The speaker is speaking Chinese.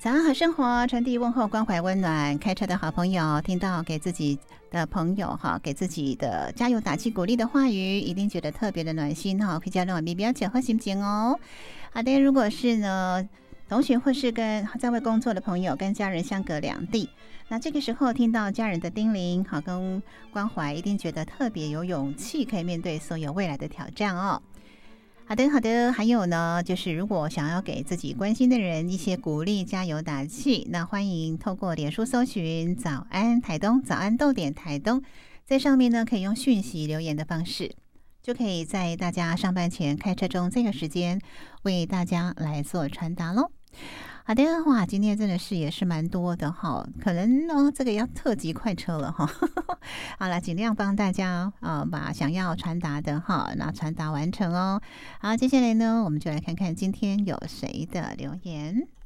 早安好生活，传递问候，关怀温暖。开车的好朋友听到给自己的朋友哈，给自己的加油打气鼓励的话语，一定觉得特别的暖心哈。回家让我比较巧合心情哦。好的，如果是呢同学或是跟在外工作的朋友，跟家人相隔两地，那这个时候听到家人的叮咛好跟关怀，一定觉得特别有勇气，可以面对所有未来的挑战哦。好的，好的。还有呢，就是如果想要给自己关心的人一些鼓励、加油打气，那欢迎透过脸书搜寻"早安台东"、"早安逗点台东"，在上面呢可以用讯息留言的方式，就可以在大家上班前开车中这个时间为大家来做传达咯。好的，哇，今天真的是也是蛮多的哈，可能呢这个要特级快车了哈。好了，尽量帮大家把想要传达的哈，那传达完成哦。好，接下来呢，我们就来看看今天有谁的留言。